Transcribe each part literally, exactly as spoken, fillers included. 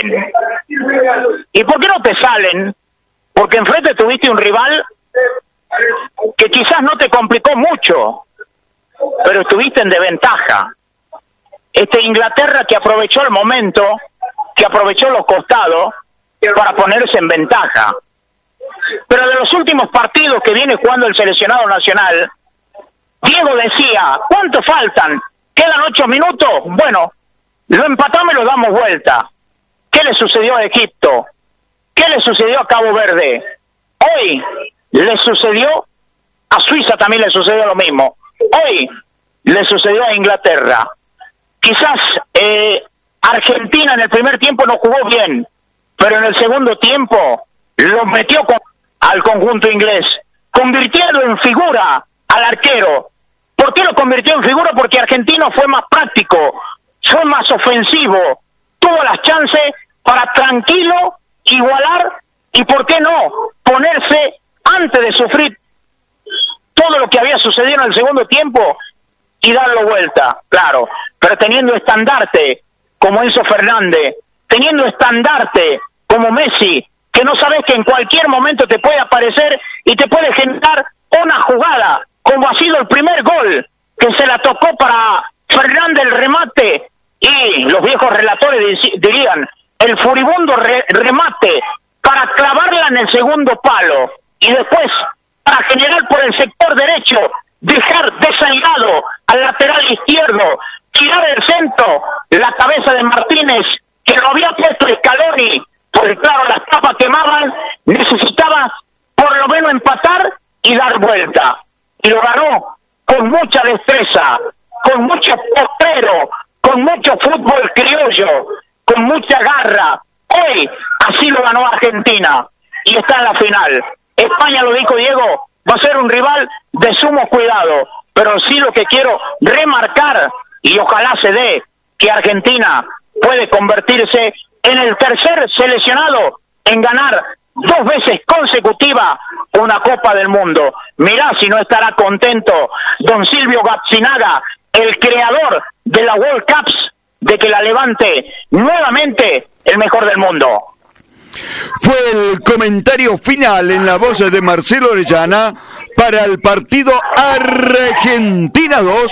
salen. ¿Y por qué no te salen? Porque enfrente tuviste un rival que quizás no te complicó mucho, pero estuviste en desventaja. Este Inglaterra que aprovechó el momento, que aprovechó los costados para ponerse en ventaja. Pero de los últimos partidos que viene jugando el seleccionado nacional, Diego decía, ¿cuánto faltan? ¿Quedan ocho minutos? Bueno, lo empatamos y lo damos vuelta. ¿Qué le sucedió a Egipto? ¿Qué le sucedió a Cabo Verde? Hoy le sucedió a Suiza, también le sucedió lo mismo. Hoy le sucedió a Inglaterra. Quizás eh, Argentina en el primer tiempo no jugó bien, pero en el segundo tiempo lo metió con, al conjunto inglés, convirtiendo en figura al arquero. ¿Por qué lo convirtió en figura? Porque Argentino fue más práctico, fue más ofensivo, tuvo las chances para tranquilo igualar y, ¿por qué no?, ponerse antes de sufrir todo lo que había sucedido en el segundo tiempo y darlo vuelta, claro, pero teniendo estandarte como Enzo Fernández, teniendo estandarte como Messi, que no sabes que en cualquier momento te puede aparecer y te puede generar una jugada, como ha sido el primer gol, que se la tocó para Fernández el remate, y los viejos relatores dirían, el furibundo re remate para clavarla en el segundo palo, y después, para generar por el sector derecho, dejar desalgado al lateral izquierdo, tirar el centro, la cabeza de Martínez, que lo había puesto Scaloni, porque claro, las tapas quemaban, necesitaba por lo menos empatar y dar vuelta. Y lo ganó con mucha destreza, con mucho potrero, con mucho fútbol criollo, con mucha garra. Hoy así lo ganó Argentina y está en la final. España, lo dijo Diego, va a ser un rival de sumo cuidado, pero sí lo que quiero remarcar, y ojalá se dé, que Argentina puede convertirse en el tercer seleccionado en ganar dos veces consecutiva una Copa del Mundo. Mirá si no estará contento don Silvio Gazzinaga, el creador de la World Cups, de que la levante nuevamente el mejor del mundo. Fue el comentario final en la voz de Marcelo Orellana para el partido Argentina dos,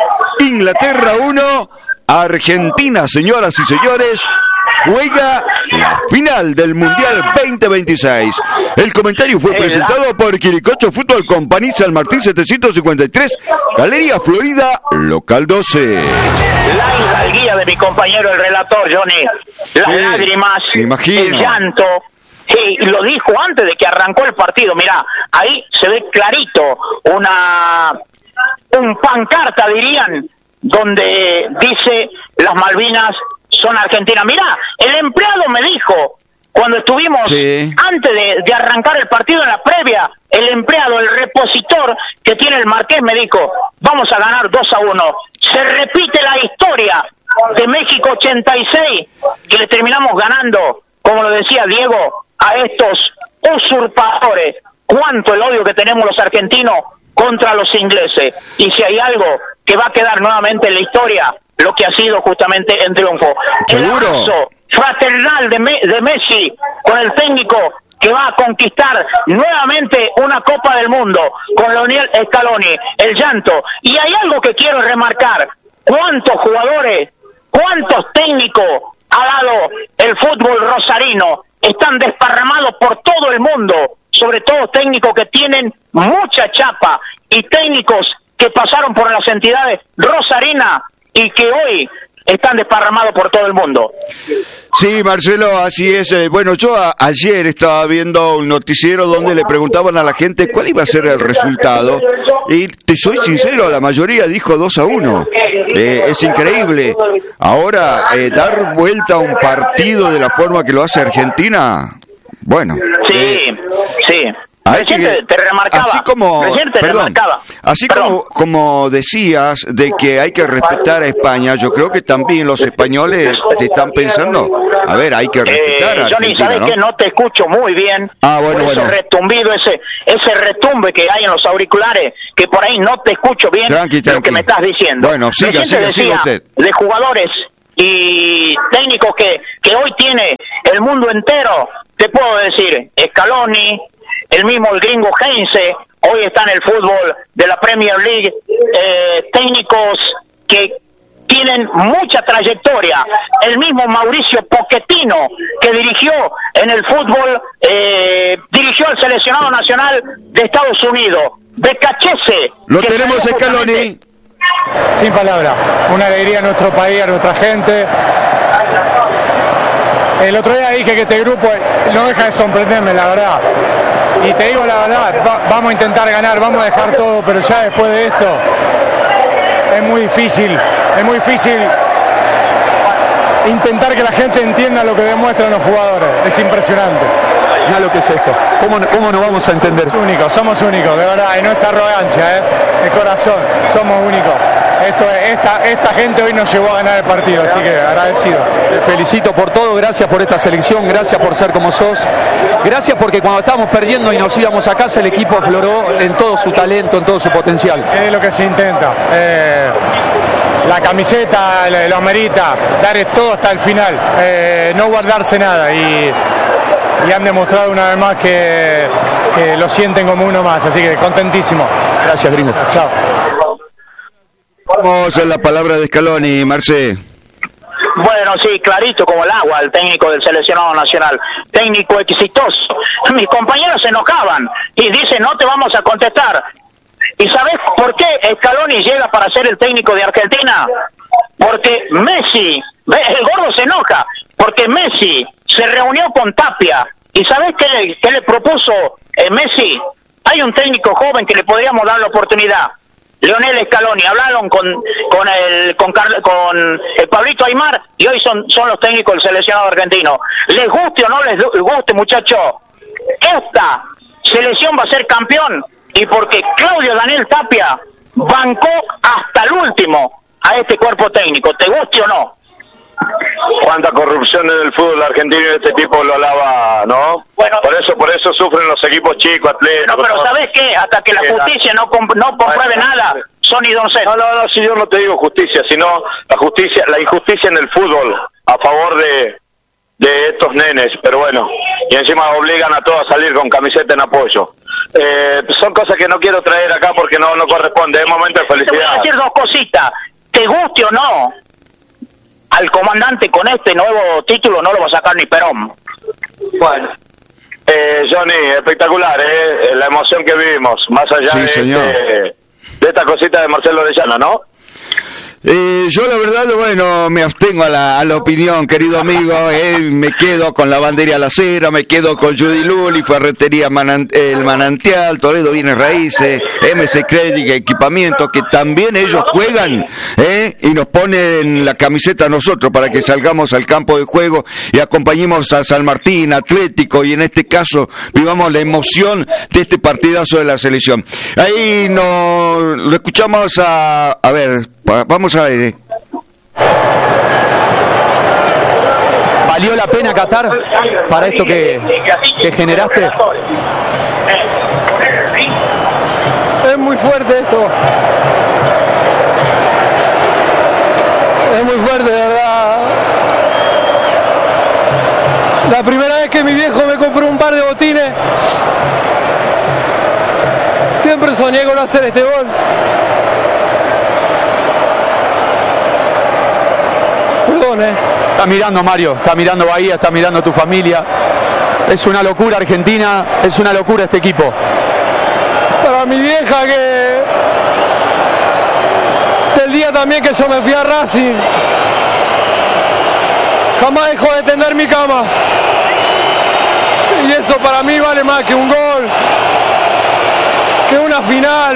Inglaterra uno. Argentina, señoras y señores, juega la final del Mundial veinte veintiséis. El comentario fue presentado por Quiricocho Fútbol Company, San Martín setecientos cincuenta y tres, Galería Florida, local doce. La hidalguía de mi compañero el relator, Johnny. Las sí, lágrimas, el llanto. Sí, lo dijo antes de que arrancó el partido. Mirá, ahí se ve clarito una un pancarta, dirían, donde dice las Malvinas son argentinas. Mirá, el empleado me dijo, cuando estuvimos, sí, antes de, de arrancar el partido en la previa, el empleado, el repositor que tiene el Marqués me dijo, vamos a ganar dos a uno. Se repite la historia de México ochenta y seis, que le terminamos ganando, como lo decía Diego, a estos usurpadores. Cuánto el odio que tenemos los argentinos contra los ingleses. Y si hay algo que va a quedar nuevamente en la historia, lo que ha sido justamente en triunfo. ¿Seguro? El abrazo fraternal de, Me de Messi con el técnico que va a conquistar nuevamente una Copa del Mundo con Lionel Scaloni, el llanto. Y hay algo que quiero remarcar: cuántos jugadores, cuántos técnicos ha dado el fútbol rosarino, están desparramados por todo el mundo, sobre todo técnicos que tienen mucha chapa y técnicos que pasaron por las entidades rosarinas y que hoy están desparramados por todo el mundo. Sí, Marcelo, así es. Eh, bueno, yo a, ayer estaba viendo un noticiero donde le preguntaban a la gente cuál iba a ser el resultado, y te soy sincero, la mayoría dijo dos a uno. Eh, es increíble. Ahora, eh, dar vuelta a un partido de la forma que lo hace Argentina, bueno. Sí, eh, sí. Recién te, te remarcaba, así como, te perdón, remarcaba. Así como, como decías de que hay que respetar a España, yo creo que también los españoles te están pensando, a ver, hay que respetar eh, a Argentina, Johnny, ¿sabes, ¿no? Que no te escucho muy bien. Ah, bueno, ese bueno. retumbido, ese ese retumbe que hay en los auriculares, que por ahí no te escucho bien. Tranqui, tranqui. Lo que me estás diciendo. Bueno, siga, siga, siga usted. De jugadores y técnicos que, que hoy tiene el mundo entero, te puedo decir, Scaloni, el mismo el gringo Heinze, hoy está en el fútbol de la Premier League, eh, técnicos que tienen mucha trayectoria, el mismo Mauricio Pochettino, que dirigió en el fútbol, eh, dirigió al seleccionado nacional de Estados Unidos, Becachese. Lo tenemos, Scaloni. Sin palabras, una alegría a nuestro país, a nuestra gente. El otro día dije que este grupo no deja de sorprenderme, la verdad. Y te digo la verdad, va, vamos a intentar ganar, vamos a dejar todo, pero ya después de esto es muy difícil, es muy difícil intentar que la gente entienda lo que demuestran los jugadores. Es impresionante. Ya lo que es esto. ¿Cómo, cómo nos vamos a entender? Somos únicos, somos únicos, de verdad, y no es arrogancia, ¿eh? De corazón, somos únicos. Esto, esta, esta gente hoy nos llevó a ganar el partido, así que agradecido. Te felicito por todo, gracias por esta selección, gracias por ser como sos, gracias porque cuando estábamos perdiendo y nos íbamos a casa, el equipo afloró en todo su talento, en todo su potencial. Es lo que se intenta. Eh, la camiseta lo amerita, dar todo hasta el final, eh, no guardarse nada, y, y han demostrado una vez más que, que lo sienten como uno más, así que contentísimo. Gracias, gringo. Chao. Vamos a la palabra de Scaloni, Marce. Bueno, sí, clarito como el agua, el técnico del seleccionado nacional, técnico exitoso. Mis compañeros se enojaban y dicen, no te vamos a contestar. ¿Y sabes por qué Scaloni llega para ser el técnico de Argentina? Porque Messi, el gordo se enoja, porque Messi se reunió con Tapia. ¿Y sabes qué le, qué le propuso eh, Messi? Hay un técnico joven que le podríamos dar la oportunidad. Lionel Scaloni, hablaron con con el con, Carl, con el Pablito Aimar y hoy son son los técnicos del seleccionado argentino. Les guste o no les guste, muchachos, esta selección va a ser campeón, y porque Claudio Daniel Tapia bancó hasta el último a este cuerpo técnico, te guste o no. Cuánta corrupción en el fútbol argentino, y este tipo lo alaba, ¿no? Bueno, por eso por eso sufren los equipos chicos, atletas. No, pero ¿sabes qué? Hasta que la justicia no comp no compruebe nada, son idoncetes. No, no, no, si yo no te digo justicia, sino la justicia, la injusticia en el fútbol a favor de de estos nenes, pero bueno, y encima obligan a todos a salir con camiseta en apoyo. Eh, son cosas que no quiero traer acá porque no no corresponde, es momento de felicidad. Te voy a decir dos cositas, te guste o no, al comandante con este nuevo título no lo va a sacar ni Perón. Bueno, eh, Johnny, espectacular, eh, la emoción que vivimos, más allá sí, de, señor. de, de esta cosita de Marcelo Orellana, ¿no? Eh, yo la verdad, bueno, me abstengo a la, a la opinión, querido amigo, eh, me quedo con la bandera a la cera, me quedo con Judy Luli, Ferretería Manant El Manantial, Toledo Bienes Raíces, M C Credit, Equipamiento, que también ellos juegan, eh, y nos ponen la camiseta a nosotros para que salgamos al campo de juego y acompañemos a San Martín, Atlético, y en este caso vivamos la emoción de este partidazo de la selección. Ahí nos lo escuchamos a, a ver, vamos a ver. ¿Valió la pena, Qatar, para esto que, que generaste? Es muy fuerte esto. Es muy fuerte, de verdad. La primera vez que mi viejo me compró un par de botines, siempre soñé con hacer este gol. Perdón, eh. Está mirando, Mario, está mirando Bahía, está mirando tu familia. Es una locura Argentina, es una locura este equipo. Para mi vieja, que del día también que yo me fui a Racing, jamás dejó de tender mi cama. Y eso para mí vale más que un gol, que una final.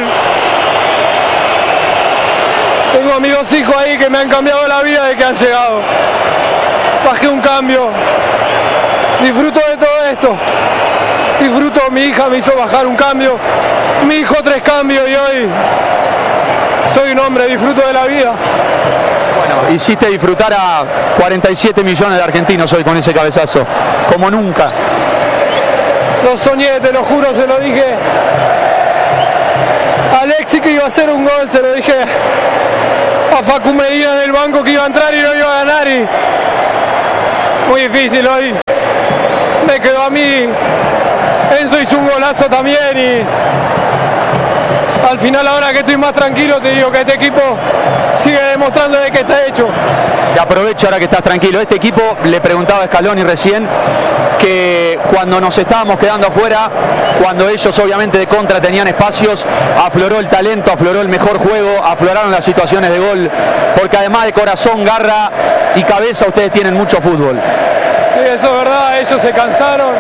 Tengo a mis dos hijos ahí que me han cambiado la vida desde que han llegado. Bajé un cambio. Disfruto de todo esto. Disfruto, mi hija me hizo bajar un cambio. Mi hijo tres cambios y hoy soy un hombre, disfruto de la vida. Bueno, hiciste disfrutar a cuarenta y siete millones de argentinos hoy con ese cabezazo. Como nunca. Lo soñé, te lo juro, se lo dije. Alexis que iba a hacer un gol, se lo dije a Facu Medina del banco que iba a entrar y no iba a ganar, y muy difícil hoy. Me quedó a mí. Enzo hizo un golazo también y al final, ahora que estoy más tranquilo, te digo que este equipo sigue demostrando de que está hecho. Te aprovecho ahora que estás tranquilo. Este equipo, le preguntaba a Scaloni recién, que cuando nos estábamos quedando afuera, cuando ellos obviamente de contra tenían espacios, afloró el talento, afloró el mejor juego, afloraron las situaciones de gol, porque además de corazón, garra y cabeza, ustedes tienen mucho fútbol. Sí, eso es verdad, ellos se cansaron.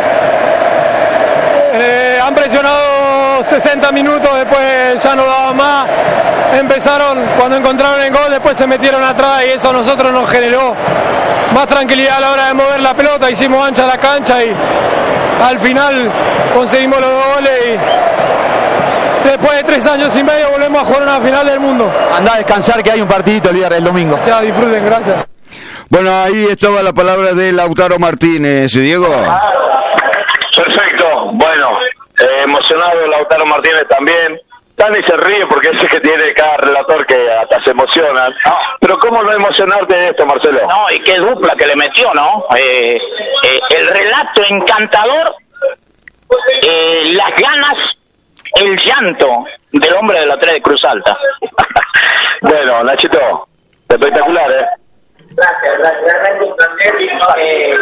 Eh, han presionado sesenta minutos, después ya no daba más. Empezaron, cuando encontraron el gol, después se metieron atrás y eso a nosotros nos generó más tranquilidad a la hora de mover la pelota. Hicimos ancha la cancha y al final conseguimos los dos goles y después de tres años y medio volvemos a jugar una final del mundo. Andá a descansar, que hay un partidito el viernes, el domingo. O sea, disfruten, gracias. Bueno, ahí estaba la palabra de Lautaro Martínez, Diego. Perfecto, bueno, eh, emocionado Lautaro Martínez también. Dani se ríe porque es el que tiene cada relator que hasta se emocionan. No. Pero ¿cómo no emocionarte de esto, Marcelo? No, y qué dupla que le metió, ¿no? Eh, eh, el relato encantador, eh, las ganas, el llanto del hombre de la tres de Cruz Alta. Bueno, Nachito, espectacular, ¿eh? Gracias, gracias. Realmente un placer. Eh,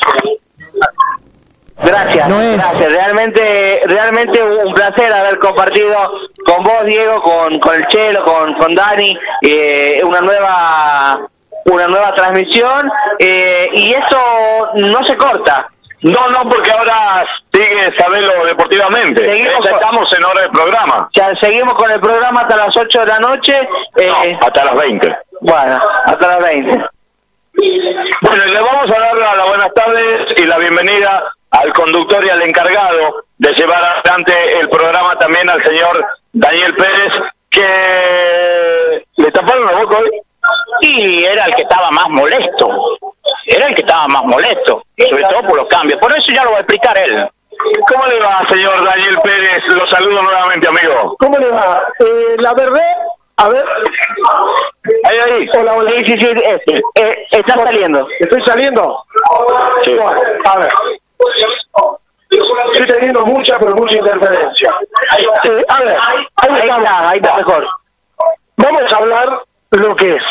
Gracias, no es... gracias. Realmente, realmente un placer haber compartido con vos, Diego, con, con el Chelo, con, con Dani, eh, una nueva, una nueva transmisión, eh, y eso no se corta. No, no, porque ahora sigue Sabelo deportivamente. Seguimos ya estamos en hora del programa. Ya seguimos con el programa hasta las ocho de la noche. Eh, no, hasta las veinte. Bueno, hasta las veinte. Bueno, y le vamos a dar las buenas tardes y la bienvenida al conductor y al encargado de llevar adelante el programa también al señor Daniel Pérez, que le taparon la boca hoy. Y era el que estaba más molesto, era el que estaba más molesto, sobre todo por los cambios. Por eso ya lo va a explicar él. ¿Cómo le va, señor Daniel Pérez? Lo saludo nuevamente, amigo. ¿Cómo le va? Eh, la verdad, a ver. Ahí, ahí. Hola, hola. Sí, sí, sí, eh, eh, está saliendo. ¿Estoy saliendo? Sí. Bueno, a ver. Estoy teniendo mucha, pero mucha interferencia. Eh, a ver, ahí, Ahí estamos. está, ahí está mejor. Vamos a hablar lo que es.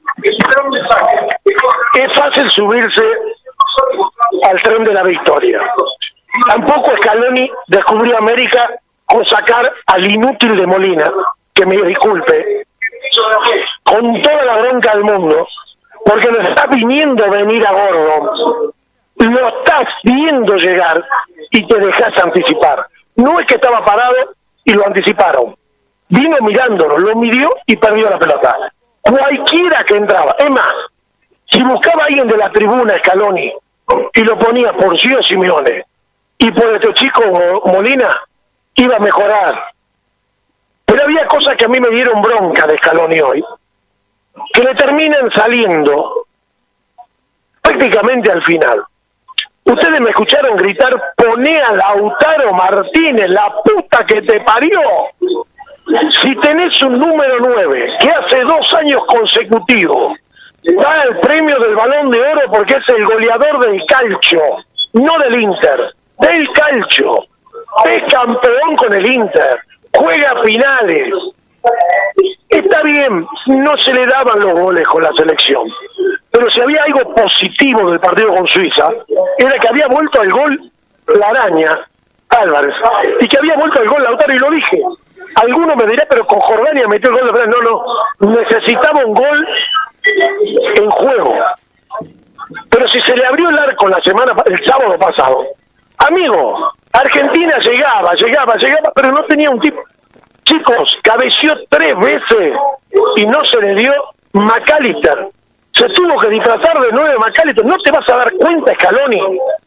Es fácil subirse al tren de la victoria. Tampoco Scaloni descubrió América con sacar al inútil de Molina, que me disculpe, con toda la bronca del mundo, porque nos está viniendo venir a Gordo, lo estás viendo llegar y te dejas anticipar. No es que estaba parado y lo anticiparon. Vino mirándolo, lo midió y perdió la pelota. Cualquiera que entraba, es más, si buscaba a alguien de la tribuna Scaloni y lo ponía por Gio Simeone y por este chico Molina, iba a mejorar. Pero había cosas que a mí me dieron bronca de Scaloni hoy, que le terminan saliendo prácticamente al final. Ustedes me escucharon gritar: poné a Lautaro Martínez, la puta que te parió. Si tenés un número nueve que hace dos años consecutivos da el premio del Balón de Oro porque es el goleador del calcio, no del Inter, del calcio, es campeón con el Inter, juega finales, está bien, no se le daban los goles con la selección, pero si había algo positivo del partido con Suiza, era que había vuelto al gol la araña Álvarez, y que había vuelto al gol Lautaro, y lo dije. Alguno me dirá, pero con Jordania metió el gol de Francia. No, no, necesitaba un gol en juego. Pero si se le abrió el arco la semana, el sábado pasado, amigo, Argentina llegaba, llegaba, llegaba, pero no tenía un tipo. Chicos, cabeció tres veces y no se le dio McAllister. Se tuvo que disfrazar de nueve McAllister. ¿No te vas a dar cuenta, Scaloni?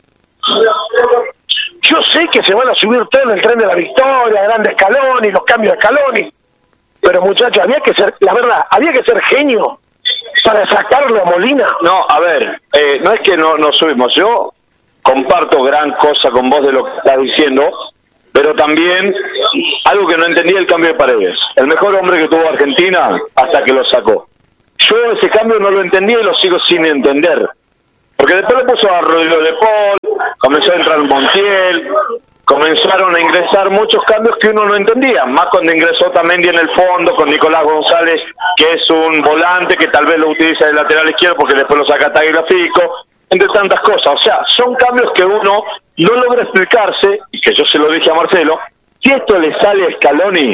Yo sé que se van a subir todo en el tren de la victoria, grandes Scaloni, los cambios de Scaloni, pero muchachos, había que ser, la verdad, había que ser genio para sacarlo a Molina. No, a ver, eh, no es que no nos subimos. Yo comparto gran cosa con vos de lo que estás diciendo, pero también algo que no entendí, el cambio de Paredes. El mejor hombre que tuvo Argentina hasta que lo sacó. yo ese cambio no lo entendía y lo sigo sin entender. Porque después le puso a Rodrigo de Paul, comenzó a entrar Montiel, comenzaron a ingresar muchos cambios que uno no entendía, más cuando ingresó también en el fondo con Nicolás González, que es un volante que tal vez lo utiliza de lateral izquierdo porque después lo saca Tagliafico, entre tantas cosas. O sea, son cambios que uno no logra explicarse, y que yo se lo dije a Marcelo, si esto le sale a Scaloni,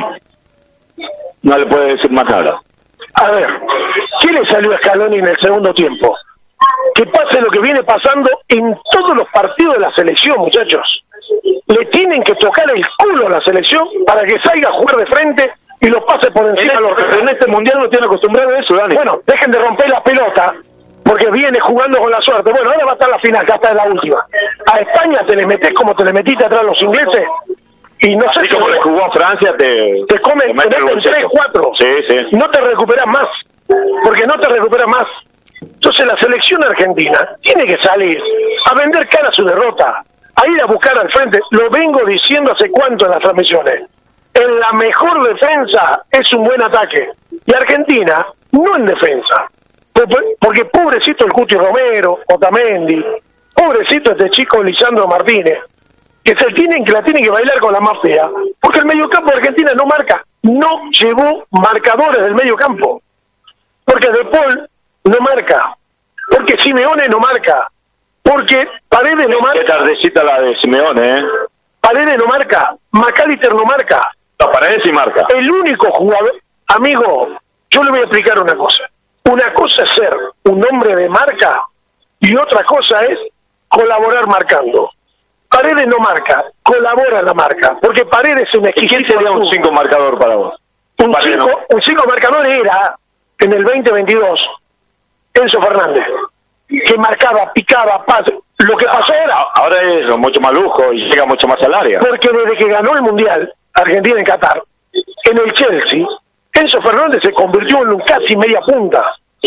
no le puede decir más nada. A ver, ¿qué le salió a Scaloni en el segundo tiempo? Que pase lo que viene pasando en todos los partidos de la selección, muchachos. Le tienen que tocar el culo a la selección para que salga a jugar de frente y lo pase por encima de los rivales. En este mundial no tiene acostumbrado a eso, Dani. Bueno, dejen de romper la pelota, porque viene jugando con la suerte. Bueno, ahora va a estar la final, acá está la última. A España te le metés como te le metiste atrás a los ingleses, y no Así sé como le jugó a Francia, te, te comen, te te meten tres, cuatro. Sí, sí. No te recuperas más, porque no te recuperas más. Entonces la selección argentina tiene que salir a vender cara a su derrota, a ir a buscar al frente. Lo vengo diciendo hace cuánto en las transmisiones. En la mejor defensa es un buen ataque. Y Argentina no en defensa. Porque pobrecito el Cuti Romero, Otamendi, pobrecito este chico Lisandro Martínez, que se tienen que la tienen que bailar con la más fea, porque el mediocampo de Argentina no marca, no llevó marcadores del mediocampo, porque De Paul no marca, porque Simeone no marca, porque Paredes no marca. Qué tardecita la de Simeone, ¿eh? Paredes no marca, McAllister no marca. No, Paredes sí marca. El único jugador, amigo, yo le voy a explicar una cosa. Una cosa es ser un hombre de marca y otra cosa es colaborar marcando. Paredes no marca, colabora en la marca, porque Paredes es un exquisito. ¿Quién sería un cinco marcador para vos? Un cinco, no. un cinco marcador era, en el veinte veintidós, Enzo Fernández, que marcaba, picaba, pase. Lo que pasó era... Ahora es mucho más lujo y llega mucho más al área. Porque desde que ganó el Mundial, Argentina en Qatar, en el Chelsea, Enzo Fernández se convirtió en un casi media punta.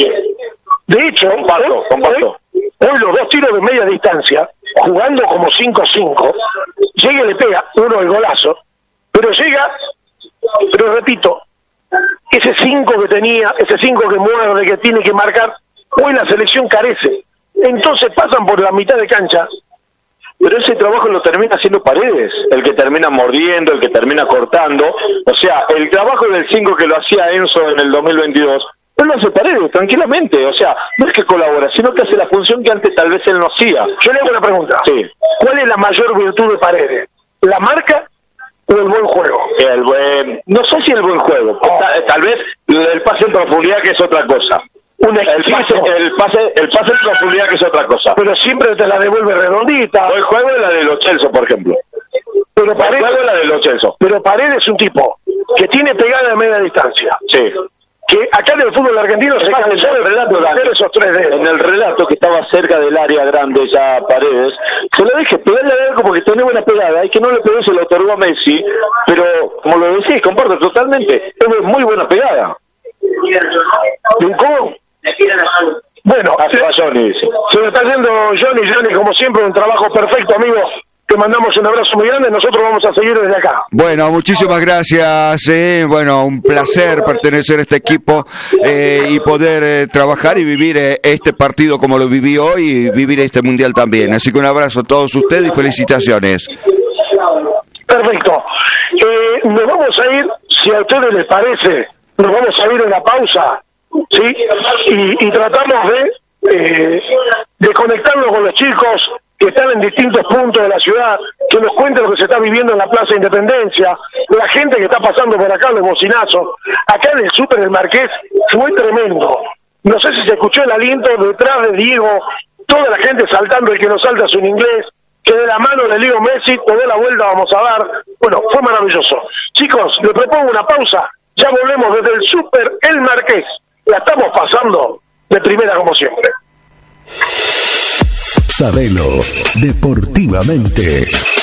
De hecho, comparto, hoy, comparto. Hoy, hoy los dos tiros de media distancia, jugando como cinco cinco, llega y le pega uno el golazo, pero llega, pero repito, ese cinco que tenía, ese cinco que muerde, que tiene que marcar, hoy la selección carece. Entonces pasan por la mitad de cancha. Pero ese trabajo lo termina haciendo Paredes, el que termina mordiendo, el que termina cortando. O sea, el trabajo del cinco que lo hacía Enzo en el dos mil veintidós, él lo hace Paredes, tranquilamente. O sea, no es que colabora, sino que hace la función que antes tal vez él no hacía. Yo le hago una pregunta. Sí. ¿Cuál es la mayor virtud de Paredes? ¿La marca o el buen juego? El buen... No sé si el buen juego. Oh. Tal, tal vez el pase en profundidad, que es otra cosa. Un el pase, el pase, el pase en profundidad, que es otra cosa. Pero siempre te la devuelve redondita. El juego es la de Lo Celso, por ejemplo. Pero Paredes, el juego es la de Lo Celso. Pero Paredes es un tipo que tiene pegada de media distancia. Sí. Que acá en el fútbol argentino se pasa en el relato, de esos tres dedos. En el relato que estaba cerca del área grande ya Paredes, se lo dije, pegarle a algo porque tenía buena pegada y que no le pegó, se lo otorgó a Messi, pero como lo decís, comparto totalmente, es muy buena pegada. ¿Cómo? Bueno, se, Johnny, se me está yendo Johnny, Johnny, como siempre, un trabajo perfecto, amigo. Te mandamos un abrazo muy grande, nosotros vamos a seguir desde acá. Bueno, muchísimas gracias, eh. bueno, un placer pertenecer a este equipo eh, y poder eh, trabajar y vivir eh, este partido como lo viví hoy y vivir este mundial también. Así que un abrazo a todos ustedes y felicitaciones. Perfecto. Eh, nos vamos a ir, si a ustedes les parece, nos vamos a ir en la pausa, ¿sí? Y, y tratamos de, eh, de conectarnos con los chicos que están en distintos puntos de la ciudad, que nos cuenten lo que se está viviendo en la Plaza Independencia, la gente que está pasando por acá, los bocinazos. Acá en el súper del Marqués fue tremendo. No sé si se escuchó el aliento detrás de Diego, toda la gente saltando, el que no salta es un inglés, que de la mano de Leo Messi, toda la vuelta vamos a dar. Bueno, fue maravilloso. Chicos, les propongo una pausa, ya volvemos desde el súper El Marqués. La estamos pasando de primera como siempre. Sabelo, deportivamente.